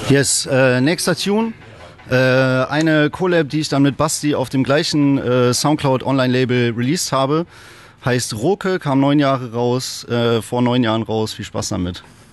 Yes, nächster Tune. Eine Collab, die ich dann mit Basti auf dem gleichen Soundcloud Online-Label released habe, heißt Roke, kam 9 Jahre raus, vor 9 Jahren raus. Viel Spaß damit.